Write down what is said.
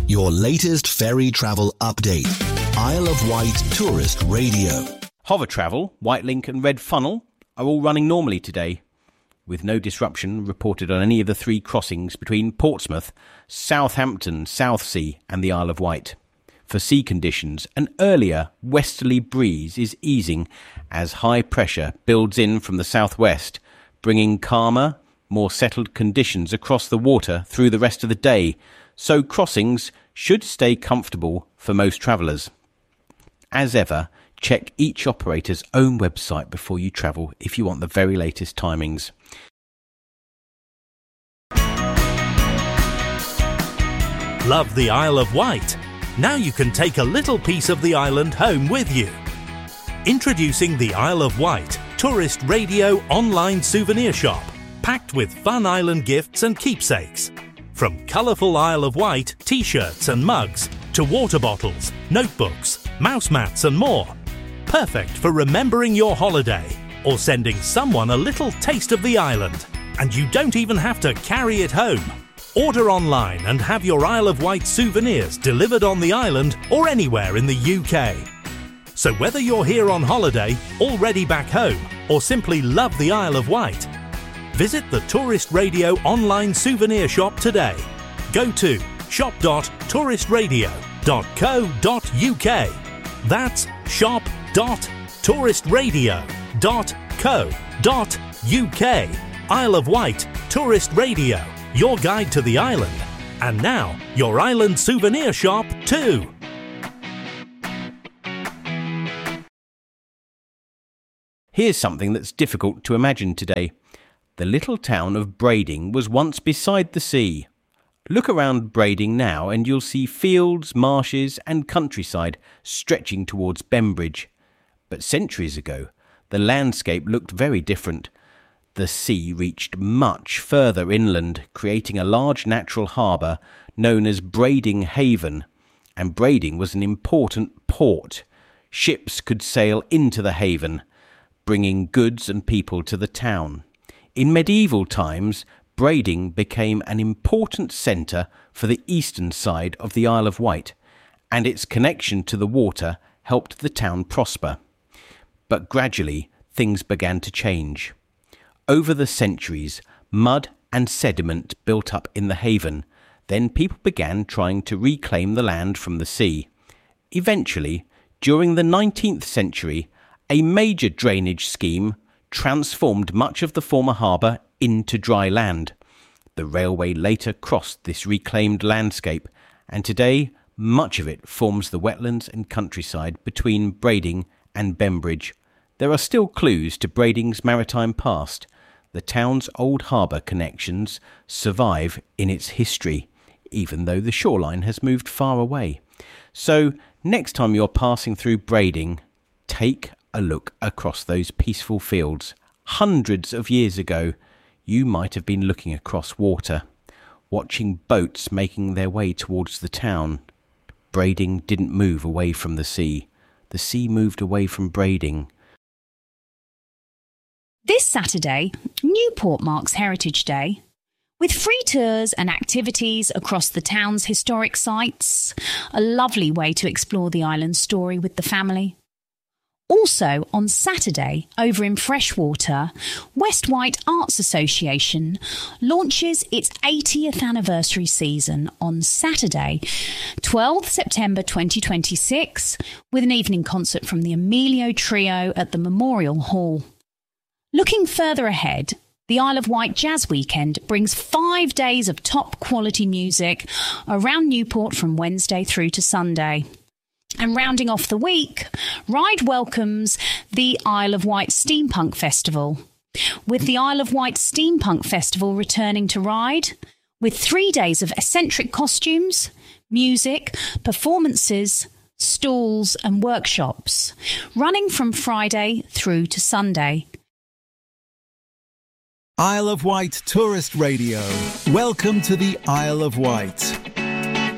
Your latest ferry travel update. Isle of Wight Tourist Radio. Hover Travel, Whitelink and Red Funnel are all running normally today, with no disruption reported on any of the 3 crossings between Portsmouth, Southampton, Southsea and the Isle of Wight. For sea conditions, an earlier westerly breeze is easing as high pressure builds in from the southwest, bringing calmer, more settled conditions across the water through the rest of the day, so crossings should stay comfortable for most travellers. As ever, check each operator's own website before you travel if you want the very latest timings. Love the Isle of Wight? Now you can take a little piece of the island home with you. Introducing the Isle of Wight Tourist Radio online souvenir shop, packed with fun island gifts and keepsakes. From colourful Isle of Wight t-shirts and mugs to water bottles, notebooks, mouse mats and more. Perfect for remembering your holiday or sending someone a little taste of the island. And you don't even have to carry it home. Order online and have your Isle of Wight souvenirs delivered on the island or anywhere in the UK. So whether you're here on holiday, already back home, or simply love the Isle of Wight, visit the Tourist Radio online souvenir shop today. Go to shop.touristradio.co.uk. That's shop.touristradio.co.uk. Isle of Wight Tourist Radio, your guide to the island. And now, your island souvenir shop too. Here's something that's difficult to imagine today. The little town of Brading was once beside the sea. Look around Brading now and you'll see fields, marshes and countryside stretching towards Bembridge. But centuries ago, the landscape looked very different. The sea reached much further inland, creating a large natural harbour known as Brading Haven. And Brading was an important port. Ships could sail into the haven, bringing goods and people to the town. In medieval times, Brading became an important centre for the eastern side of the Isle of Wight, and its connection to the water helped the town prosper. But gradually, things began to change. Over the centuries, mud and sediment built up in the haven. Then people began trying to reclaim the land from the sea. Eventually, during the 19th century, a major drainage scheme transformed much of the former harbour into dry land. The railway later crossed this reclaimed landscape, and today much of it forms the wetlands and countryside between Brading and Bembridge. There are still clues to Brading's maritime past. The town's old harbour connections survive in its history, even though the shoreline has moved far away. So, next time you're passing through Brading, take a look across those peaceful fields. Hundreds of years ago, you might have been looking across water, watching boats making their way towards the town. Brading didn't move away from the sea. The sea moved away from Brading. This Saturday, Newport marks Heritage Day. With free tours and activities across the town's historic sites, a lovely way to explore the island's story with the family. Also, on Saturday, over in Freshwater, West Wight Arts Association launches its 80th anniversary season on Saturday, 12th September 2026, with an evening concert from the Emilio Trio at the Memorial Hall. Looking further ahead, the Isle of Wight Jazz Weekend brings 5 days of top-quality music around Newport from Wednesday through to Sunday. And rounding off the week, Ryde welcomes the Isle of Wight Steampunk Festival, with the Isle of Wight Steampunk Festival returning to Ryde, with 3 days of eccentric costumes, music, performances, stalls and workshops, running from Friday through to Sunday. Isle of Wight Tourist Radio. Welcome to the Isle of Wight.